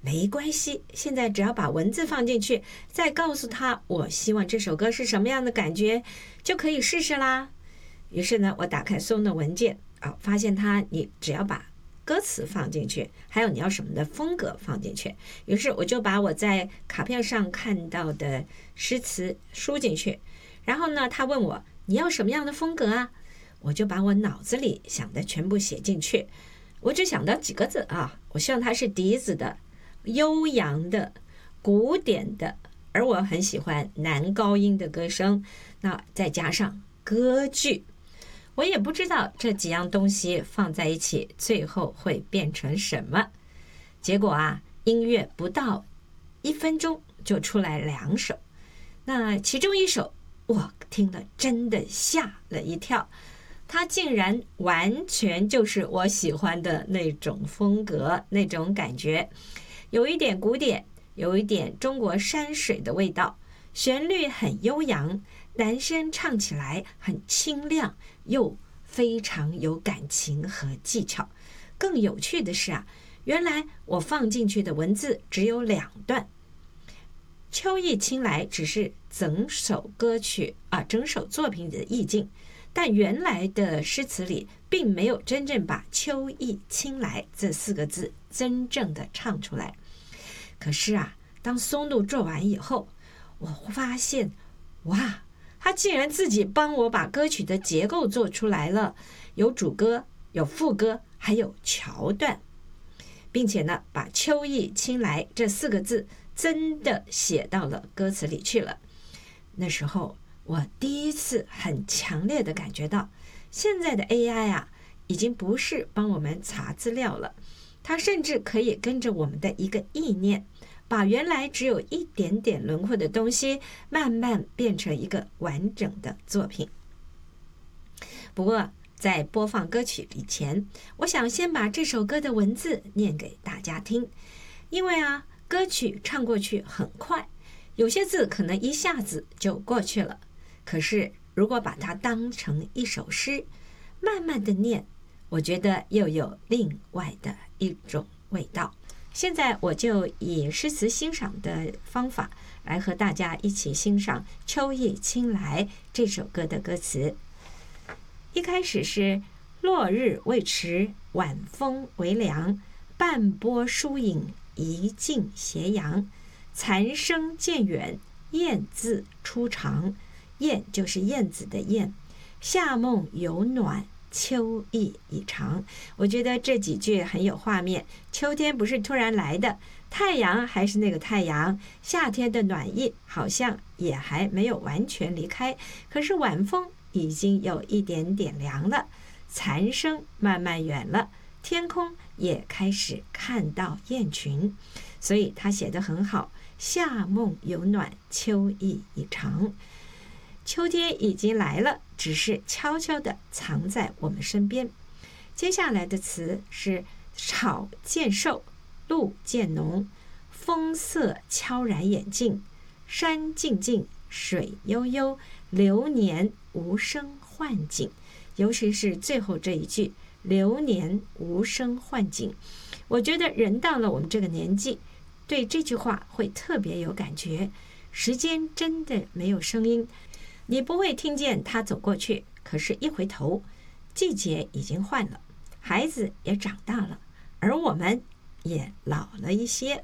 没关系，现在只要把文字放进去，再告诉他我希望这首歌是什么样的感觉，就可以试试啦。于是呢，我打开松的文件发现你只要把歌词放进去，还有你要什么的风格放进去。于是我就把我在卡片上看到的诗词输进去，然后呢，他问我你要什么样的风格啊？我就把我脑子里想的全部写进去。我只想到几个字我希望它是笛子的、悠扬的、古典的，而我很喜欢男高音的歌声，那再加上歌剧。我也不知道这几样东西放在一起最后会变成什么。结果音乐不到1分钟就出来2首，那其中一首我听了真的吓了一跳，它竟然完全就是我喜欢的那种风格，那种感觉，有一点古典，有一点中国山水的味道，旋律很悠扬，男生唱起来很清亮，又非常有感情和技巧。更有趣的是原来我放进去的文字只有2段，秋意青来只是整首歌曲整首作品的意境，但原来的诗词里并没有真正把秋意青来这4个字真正的唱出来。可是当松露做完以后，我发现哇，他竟然自己帮我把歌曲的结构做出来了，有主歌，有副歌，还有桥段，并且呢，把秋意青来这4个字真的写到了歌词里去了。那时候我第一次很强烈的感觉到，现在的 AI 已经不是帮我们查资料了，它甚至可以跟着我们的一个意念，把原来只有一点点轮廓的东西慢慢变成一个完整的作品。不过在播放歌曲以前，我想先把这首歌的文字念给大家听，因为歌曲唱过去很快，有些字可能一下子就过去了，可是如果把它当成一首诗，慢慢的念，我觉得又有另外的一种味道。现在我就以诗词欣赏的方法来和大家一起欣赏《秋意青来》这首歌的歌词。一开始是落日未迟，晚风微凉，半波疏影，一径斜阳，残声渐远，燕字初长，燕就是燕子的燕，夏梦有暖，秋意已长。我觉得这几句很有画面，秋天不是突然来的，太阳还是那个太阳，夏天的暖意好像也还没有完全离开，可是晚风已经有一点点凉了，残声慢慢远了，天空也开始看到雁群，所以他写得很好，夏梦有暖，秋意已长。秋天已经来了，只是悄悄地藏在我们身边。接下来的词是草渐瘦，露渐浓，风色悄然眼近，山静静，水悠悠，流年无声唤景。尤其是最后这一句，流年无声唤景，我觉得人到了我们这个年纪，对这句话会特别有感觉。时间真的没有声音，你不会听见他走过去，可是一回头，季节已经换了，孩子也长大了，而我们也老了一些。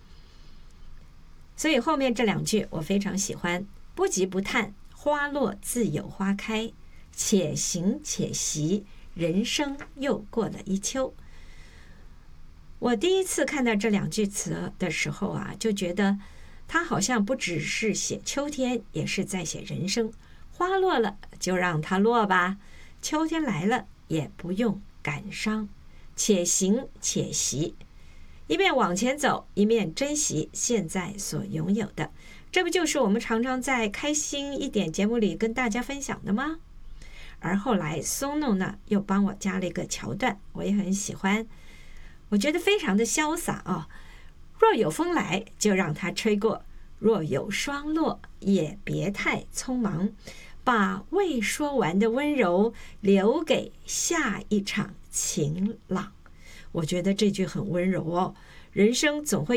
所以后面这2句我非常喜欢，不急不叹，花落自有花开，且行且惜，人生又过了一秋。我第一次看到这2句词的时候就觉得它好像不只是写秋天，也是在写人生。花落了就让它落吧，秋天来了也不用感伤，且行且惜，一面往前走，一面珍惜现在所拥有的。这不就是我们常常在开心一点节目里跟大家分享的吗？而后来松弄呢又帮我加了一个桥段，我也很喜欢，我觉得非常的潇洒若有风来就让它吹过，若有霜落也别太匆忙，把未说完的温柔留给下一场晴朗。我觉得这句很温柔人生总会